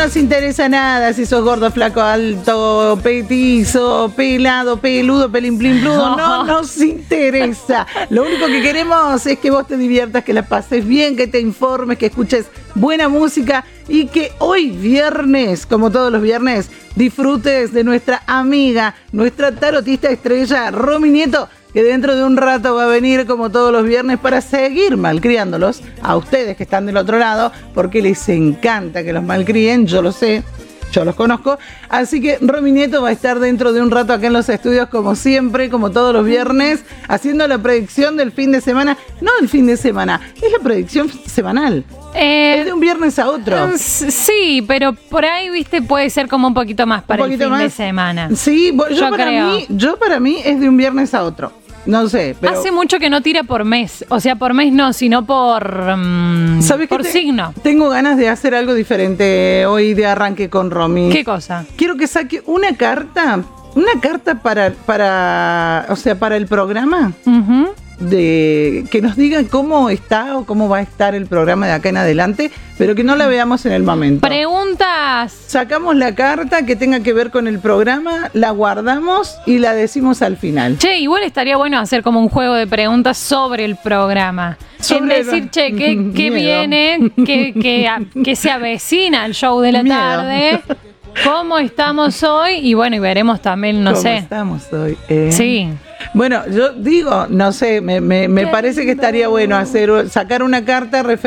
nos interesa nada si sos gordo, flaco, alto, petizo, pelado, peludo, pelín, plin, pludo. No nos interesa. Lo único que queremos es que vos te diviertas, que la pases bien, que te informes, que escuches buena música y que hoy viernes, como todos los viernes, disfrutes de nuestra amiga, nuestra tarotista estrella, Romy Nieto, que dentro de un rato va a venir como todos los viernes para seguir malcriándolos a ustedes que están del otro lado, porque les encanta que los malcríen, yo lo sé, yo los conozco. Así que Romy Nieto va a estar dentro de un rato acá en los estudios como siempre, como todos los viernes, haciendo la predicción del fin de semana. No el fin de semana, es la predicción semanal. Es de un viernes a otro. Sí, pero por ahí, viste, puede ser como un poquito más para el fin de semana. Sí, yo para mí es de un viernes a otro. No sé, pero... Hace mucho que no tira por mes. O sea, por mes no, sino por signo. Tengo ganas de hacer algo diferente hoy de arranque con Romy. ¿Qué cosa? Quiero que saque una carta para el programa. De que nos digan cómo está o cómo va a estar el programa de acá en adelante, pero que no la veamos en el momento. Preguntas. Sacamos la carta que tenga que ver con el programa, la guardamos y la decimos al final. Che, igual estaría bueno hacer como un juego de preguntas sobre el programa. Decir, che, ¿qué viene? ¿Qué se avecina el show de la tarde? ¿Cómo estamos hoy? Y bueno, y veremos también, no sé. ¿Cómo estamos hoy? Sí. Bueno, yo digo, no sé, me parece que estaría bueno sacar una carta referente